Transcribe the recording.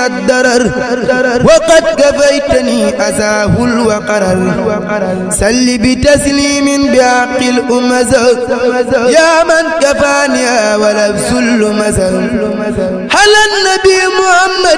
الضرر وقد كفيتني أذاه الوقرر سل بتسليم بحق الأمزة يا من كفاني ولبس اللمزة على النبي محمد